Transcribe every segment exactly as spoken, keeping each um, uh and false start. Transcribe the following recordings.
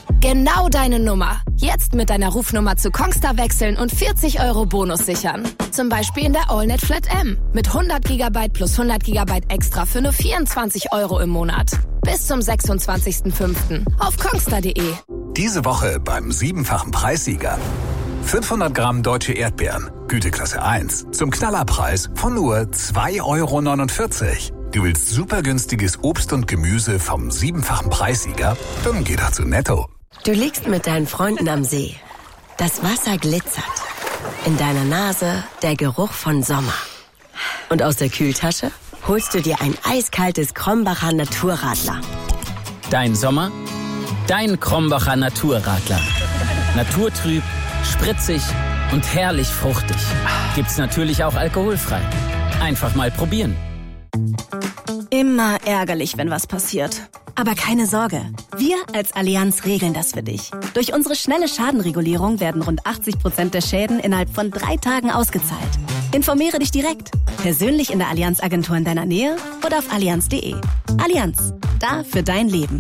Genau deine Nummer. Jetzt mit deiner Rufnummer zu Kongstar wechseln und vierzig Euro Bonus sichern. Zum Beispiel in der AllNet Flat M mit hundert Gigabyte plus hundert Gigabyte extra für nur vierundzwanzig Euro im Monat. Bis zum sechsundzwanzigsten fünften auf kongstar punkt de. Diese Woche beim siebenfachen Preissieger. fünfhundert Gramm deutsche Erdbeeren, Güteklasse eins, zum Knallerpreis von nur zwei Euro neunundvierzig. Du willst super günstiges Obst und Gemüse vom siebenfachen Preissieger? Dann geh doch zu Netto. Du liegst mit deinen Freunden am See. Das Wasser glitzert. In deiner Nase der Geruch von Sommer. Und aus der Kühltasche holst du dir ein eiskaltes Krombacher Naturradler. Dein Sommer? Dein Krombacher Naturradler. Naturtrüb, spritzig und herrlich fruchtig. Gibt's natürlich auch alkoholfrei. Einfach mal probieren. Immer ärgerlich, wenn was passiert. Aber keine Sorge, wir als Allianz regeln das für dich. Durch unsere schnelle Schadenregulierung werden rund achtzig Prozent der Schäden innerhalb von drei Tagen ausgezahlt. Informiere dich direkt, persönlich in der Allianz-Agentur in deiner Nähe oder auf allianz punkt de. Allianz, da für dein Leben.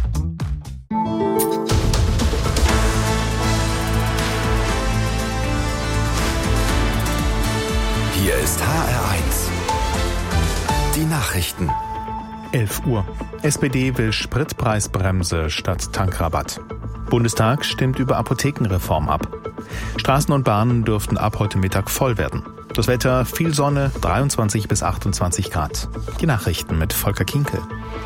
Hier ist H R eins. Die Nachrichten. elf Uhr. S P D will Spritpreisbremse statt Tankrabatt. Bundestag stimmt über Apothekenreform ab. Straßen und Bahnen dürften ab heute Mittag voll werden. Das Wetter, viel Sonne, dreiundzwanzig bis achtundzwanzig Grad. Die Nachrichten mit Volker Kinkel.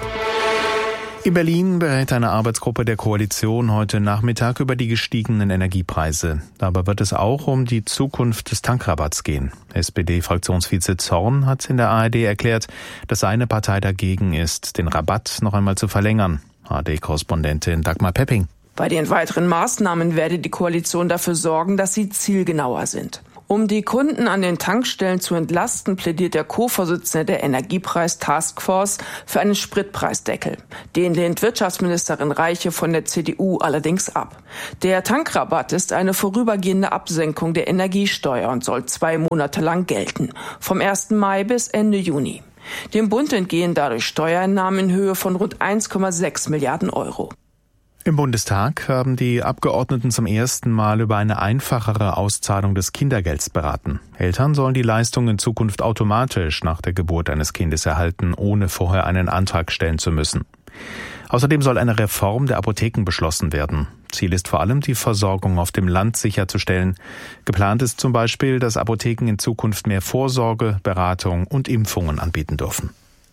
In Berlin berät eine Arbeitsgruppe der Koalition heute Nachmittag über die gestiegenen Energiepreise. Dabei wird es auch um die Zukunft des Tankrabatts gehen. S P D-Fraktionsvize Zorn hat in der A R D erklärt, dass seine Partei dagegen ist, den Rabatt noch einmal zu verlängern. A R D-Korrespondentin Dagmar Pepping. Bei den weiteren Maßnahmen werde die Koalition dafür sorgen, dass sie zielgenauer sind. Um die Kunden an den Tankstellen zu entlasten, plädiert der Co-Vorsitzende der Energiepreis-Taskforce für einen Spritpreisdeckel. Den lehnt Wirtschaftsministerin Reiche von der C D U allerdings ab. Der Tankrabatt ist eine vorübergehende Absenkung der Energiesteuer und soll zwei Monate lang gelten, vom ersten Mai bis Ende Juni. Dem Bund entgehen dadurch Steuereinnahmen in Höhe von rund eins Komma sechs Milliarden Euro. Im Bundestag haben die Abgeordneten zum ersten Mal über eine einfachere Auszahlung des Kindergelds beraten. Eltern sollen die Leistung in Zukunft automatisch nach der Geburt eines Kindes erhalten, ohne vorher einen Antrag stellen zu müssen. Außerdem soll eine Reform der Apotheken beschlossen werden. Ziel ist vor allem, die Versorgung auf dem Land sicherzustellen. Geplant ist zum Beispiel, dass Apotheken in Zukunft mehr Vorsorge, Beratung und Impfungen anbieten dürfen.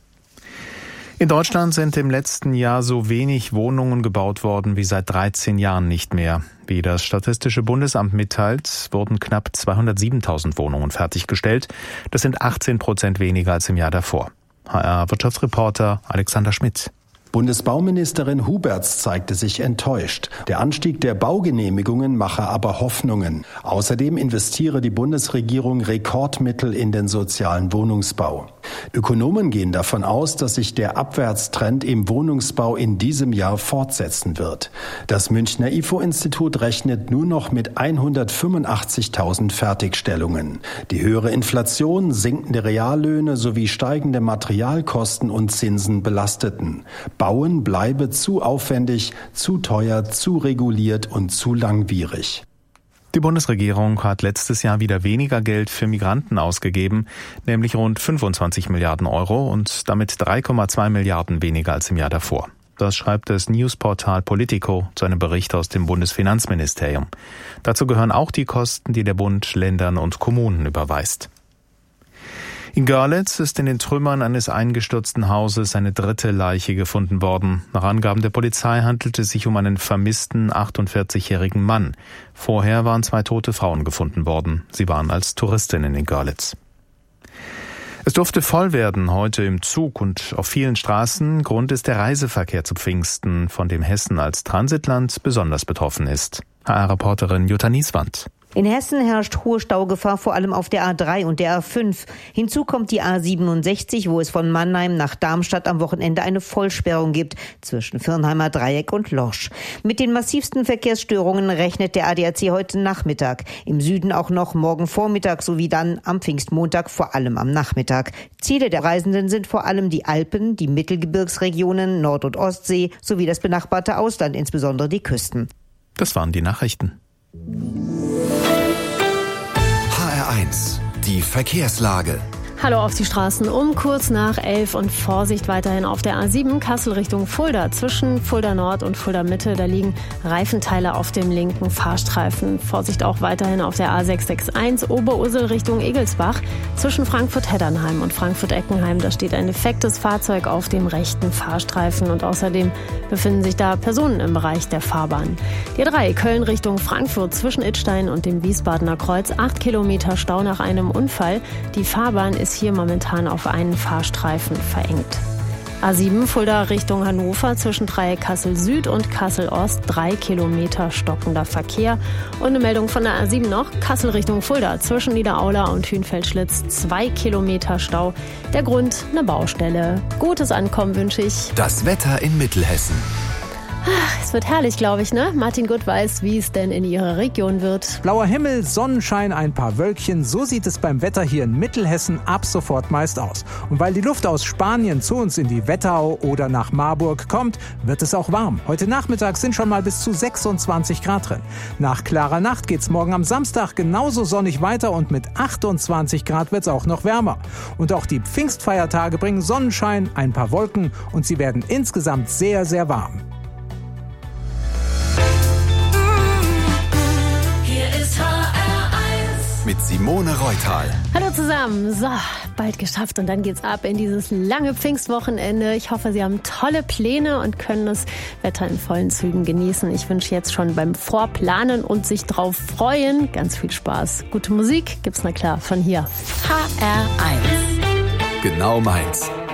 In Deutschland sind im letzten Jahr so wenig Wohnungen gebaut worden wie seit dreizehn Jahren nicht mehr. Wie das Statistische Bundesamt mitteilt, wurden knapp zweihundertsiebentausend Wohnungen fertiggestellt. Das sind achtzehn Prozent weniger als im Jahr davor. H R-Wirtschaftsreporter Alexander Schmidt. Bundesbauministerin Huberts zeigte sich enttäuscht. Der Anstieg der Baugenehmigungen mache aber Hoffnungen. Außerdem investiere die Bundesregierung Rekordmittel in den sozialen Wohnungsbau. Ökonomen gehen davon aus, dass sich der Abwärtstrend im Wohnungsbau in diesem Jahr fortsetzen wird. Das Münchner I F O-Institut rechnet nur noch mit hundertfünfundachtzigtausend Fertigstellungen. Die höhere Inflation, sinkende Reallöhne sowie steigende Materialkosten und Zinsen belasteten. Bauen bleibe zu aufwendig, zu teuer, zu reguliert und zu langwierig. Die Bundesregierung hat letztes Jahr wieder weniger Geld für Migranten ausgegeben, nämlich rund fünfundzwanzig Milliarden Euro und damit drei Komma zwei Milliarden weniger als im Jahr davor. Das schreibt das Newsportal Politico zu einem Bericht aus dem Bundesfinanzministerium. Dazu gehören auch die Kosten, die der Bund Ländern und Kommunen überweist. In Görlitz ist in den Trümmern eines eingestürzten Hauses eine dritte Leiche gefunden worden. Nach Angaben der Polizei handelte es sich um einen vermissten achtundvierzigjährigen Mann. Vorher waren zwei tote Frauen gefunden worden. Sie waren als Touristinnen in Görlitz. Es durfte voll werden heute im Zug und auf vielen Straßen. Grund ist der Reiseverkehr zu Pfingsten, von dem Hessen als Transitland besonders betroffen ist. H R-Reporterin Jutta Nieswand. In Hessen herrscht hohe Staugefahr vor allem auf der A drei und der A fünf. Hinzu kommt die A siebenundsechzig, wo es von Mannheim nach Darmstadt am Wochenende eine Vollsperrung gibt zwischen Viernheimer Dreieck und Lorsch. Mit den massivsten Verkehrsstörungen rechnet der A D A C heute Nachmittag. Im Süden auch noch morgen Vormittag sowie dann am Pfingstmontag vor allem am Nachmittag. Ziele der Reisenden sind vor allem die Alpen, die Mittelgebirgsregionen, Nord- und Ostsee sowie das benachbarte Ausland, insbesondere die Küsten. Das waren die Nachrichten. H R eins, die Verkehrslage. Hallo auf die Straßen um kurz nach elf und Vorsicht weiterhin auf der A sieben Kassel Richtung Fulda. Zwischen Fulda Nord und Fulda Mitte, da liegen Reifenteile auf dem linken Fahrstreifen. Vorsicht auch weiterhin auf der A sechs sechs eins Oberursel Richtung Egelsbach. Zwischen Frankfurt-Heddernheim und Frankfurt-Eckenheim, da steht ein defektes Fahrzeug auf dem rechten Fahrstreifen und außerdem befinden sich da Personen im Bereich der Fahrbahn. Die A drei Köln Richtung Frankfurt zwischen Idstein und dem Wiesbadener Kreuz. Acht Kilometer Stau nach einem Unfall. Die Fahrbahn ist hier momentan auf einen Fahrstreifen verengt. A sieben Fulda Richtung Hannover zwischen Dreieck Kassel Süd und Kassel Ost. Drei Kilometer stockender Verkehr. Und eine Meldung von der A sieben noch. Kassel Richtung Fulda zwischen Niederaula und Hühnfeldschlitz. Zwei Kilometer Stau. Der Grund eine Baustelle. Gutes Ankommen wünsche ich. Das Wetter in Mittelhessen. Ach, es wird herrlich, glaube ich, ne? Martin Gutt weiß, wie es denn in ihrer Region wird. Blauer Himmel, Sonnenschein, ein paar Wölkchen. So sieht es beim Wetter hier in Mittelhessen ab sofort meist aus. Und weil die Luft aus Spanien zu uns in die Wetterau oder nach Marburg kommt, wird es auch warm. Heute Nachmittag sind schon mal bis zu sechsundzwanzig Grad drin. Nach klarer Nacht geht's morgen am Samstag genauso sonnig weiter und mit achtundzwanzig Grad wird's auch noch wärmer. Und auch die Pfingstfeiertage bringen Sonnenschein, ein paar Wolken und sie werden insgesamt sehr, sehr warm. Mit Simone Reutal. Hallo zusammen. So, bald geschafft und dann geht's ab in dieses lange Pfingstwochenende. Ich hoffe, Sie haben tolle Pläne und können das Wetter in vollen Zügen genießen. Ich wünsche jetzt schon beim Vorplanen und sich drauf freuen ganz viel Spaß. Gute Musik gibt's na klar von hier. H R eins. Genau meins.